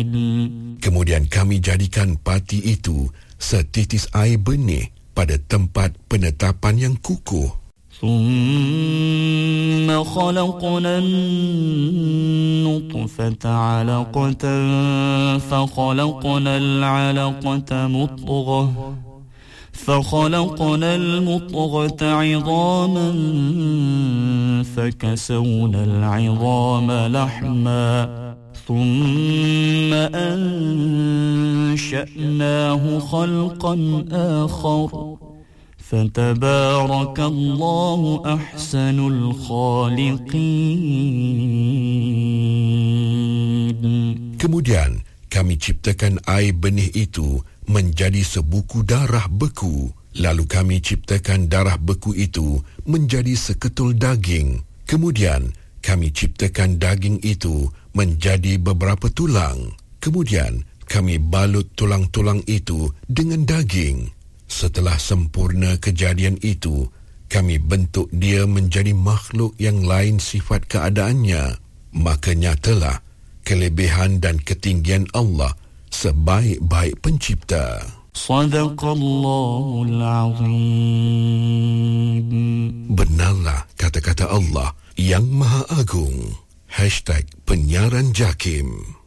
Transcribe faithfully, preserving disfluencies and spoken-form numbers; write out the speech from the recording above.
Kemudian kami jadikan pati itu setitis air benih pada tempat penetapan yang kukuh. ثم خلقنا النطفة علقة فخلقنا العلقة مضغة فخلقنا المضغة عظاما فكسونا العظام لحما ثم أنشأناه خلقا آخر فتبارك الله أحسن الخالقين. Kemudian kami ciptakan air benih itu menjadi sebuku darah beku. Lalu kami ciptakan darah beku itu menjadi seketul daging. Kemudian kami ciptakan daging itu menjadi beberapa tulang. Kemudian kami balut tulang-tulang itu dengan daging. Setelah sempurna kejadian itu, kami bentuk dia menjadi makhluk yang lain sifat keadaannya. Maka nyatalah kelebihan dan ketinggian Allah sebaik-baik pencipta. Sadaqallahul Azim. Benarlah kata-kata Allah yang Maha Agung. Hashtag Penyiaran Jakim.